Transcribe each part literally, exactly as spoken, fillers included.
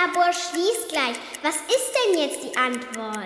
Lachlabor schließt gleich. Was ist denn jetzt die Antwort?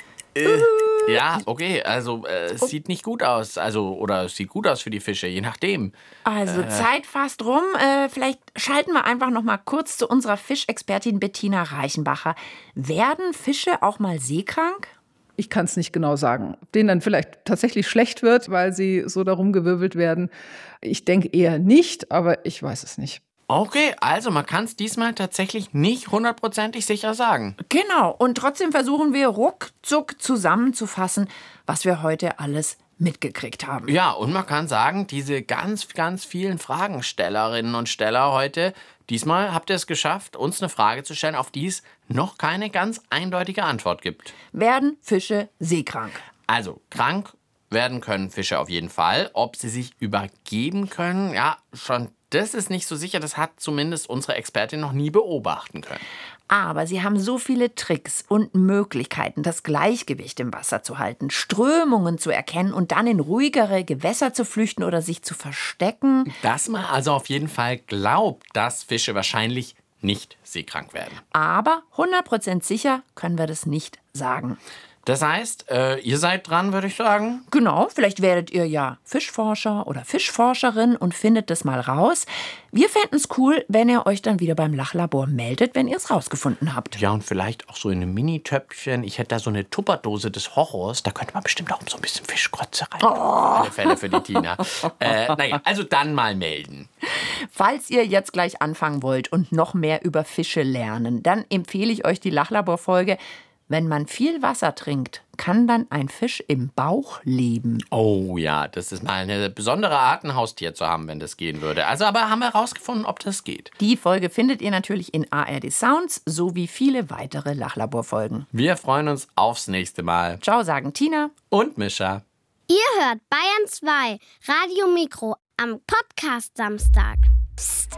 Äh, ja, okay, also äh, es sieht nicht gut aus. Also, oder es sieht gut aus für die Fische, je nachdem. Also Äh. Zeit fast rum. Äh, vielleicht schalten wir einfach noch mal kurz zu unserer Fischexpertin Bettina Reichenbacher. Werden Fische auch mal seekrank? Ich kann es nicht genau sagen. Ob denen dann vielleicht tatsächlich schlecht wird, weil sie so darum gewirbelt werden. Ich denke eher nicht, aber ich weiß es nicht. Okay, also man kann es diesmal tatsächlich nicht hundertprozentig sicher sagen. Genau, und trotzdem versuchen wir ruckzuck zusammenzufassen, was wir heute alles mitgekriegt haben. Ja, und man kann sagen, diese ganz, ganz vielen Fragenstellerinnen und Steller heute, diesmal habt ihr es geschafft, uns eine Frage zu stellen, auf die es noch keine ganz eindeutige Antwort gibt. Werden Fische seekrank? Also, krank werden können Fische auf jeden Fall. Ob sie sich übergeben können, ja, schon das ist nicht so sicher. Das hat zumindest unsere Expertin noch nie beobachten können. Aber sie haben so viele Tricks und Möglichkeiten, das Gleichgewicht im Wasser zu halten, Strömungen zu erkennen und dann in ruhigere Gewässer zu flüchten oder sich zu verstecken. Dass man also auf jeden Fall glaubt, dass Fische wahrscheinlich nicht seekrank werden. Aber hundert Prozent sicher können wir das nicht sagen. Das heißt, äh, ihr seid dran, würde ich sagen. Genau, vielleicht werdet ihr ja Fischforscher oder Fischforscherin und findet das mal raus. Wir fänden es cool, wenn ihr euch dann wieder beim Lachlabor meldet, wenn ihr es rausgefunden habt. Ja, und vielleicht auch so in einem Mini-Töpfchen. Ich hätte da so eine Tupperdose des Horrors. Da könnte man bestimmt auch so ein bisschen Fischkotze rein. Oh. Auf alle Fälle für die Tina. äh, naja, also dann mal melden. Falls ihr jetzt gleich anfangen wollt und noch mehr über Fische lernen, dann empfehle ich euch die Lachlabor-Folge. Wenn man viel Wasser trinkt, kann dann ein Fisch im Bauch leben. Oh ja, das ist mal eine besondere Art, ein Haustier zu haben, wenn das gehen würde. Also aber haben wir herausgefunden, ob das geht. Die Folge findet ihr natürlich in A R D Sounds sowie viele weitere Lachlabor-Folgen. Wir freuen uns aufs nächste Mal. Ciao, sagen Tina und Mischa. Ihr hört Bayern zwei, Radio Mikro, am Podcast Samstag. Psst,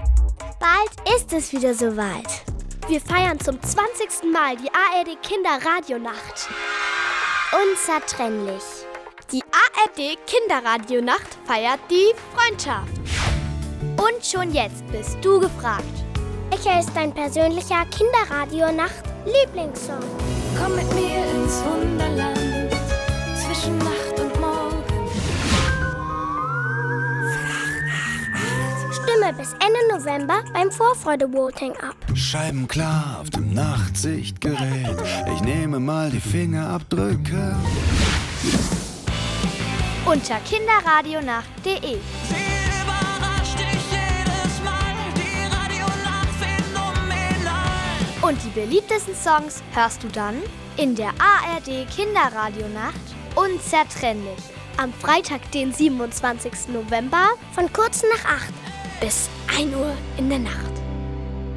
bald ist es wieder soweit. Wir feiern zum zwanzigsten Mal die A R D Kinderradionacht. Unzertrennlich. Die A R D Kinderradionacht feiert die Freundschaft. Und schon jetzt bist du gefragt. Welcher ist dein persönlicher Kinderradionacht-Lieblingssong? Komm mit mir ins Wunderland zwischen Nacht und Morgen. Stimme bis Ende November beim Vorfreude-Voting ab. Scheiben klar auf dem Nachtsichtgerät. Ich nehme mal die Fingerabdrücke. Unter kinderradionacht punkt de. Und die beliebtesten Songs hörst du dann in der A R D Kinderradionacht Unzertrennlich. Am Freitag, den siebenundzwanzigsten November von kurz nach acht bis ein Uhr in der Nacht.